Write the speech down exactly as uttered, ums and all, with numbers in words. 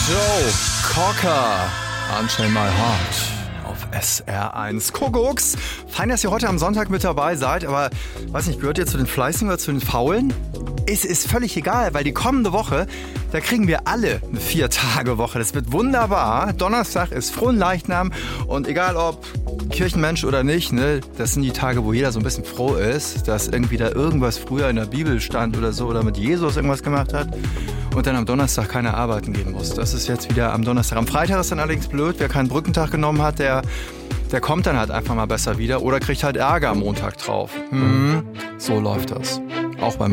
Joe Cocker, Unchain My Heart auf S R eins. Kuckucks, fein, dass ihr heute am Sonntag mit dabei seid, aber weiß nicht, gehört ihr zu den Fleißigen oder zu den Faulen? Es ist völlig egal, weil die kommende Woche, da kriegen wir alle eine Vier-Tage-Woche. Das wird wunderbar. Donnerstag ist Fronleichnam und egal ob Kirchenmensch oder nicht, ne, das sind die Tage, wo jeder so ein bisschen froh ist, dass irgendwie da irgendwas früher in der Bibel stand oder so oder mit Jesus irgendwas gemacht hat und dann am Donnerstag keine arbeiten gehen muss. Das ist jetzt wieder am Donnerstag. Am Freitag ist dann allerdings blöd, wer keinen Brückentag genommen hat, der, der kommt dann halt einfach mal besser wieder oder kriegt halt Ärger am Montag drauf. Hm, so läuft das. Auch bei mir.